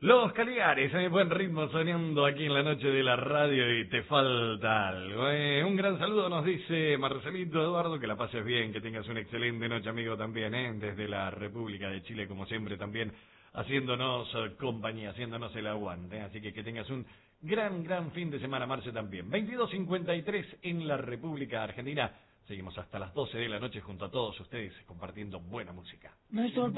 Los Caligares, buen ritmo sonando aquí en la noche de la radio y te falta algo. Un gran saludo nos dice Marcelito Eduardo, que la pases bien, que tengas una excelente noche, amigo, también, desde la República de Chile, como siempre, también haciéndonos compañía, haciéndonos el aguante. Así que tengas un gran fin de semana, Marce, también. 22:53 en la República Argentina. Seguimos hasta las 12 de la noche junto a todos ustedes compartiendo buena música.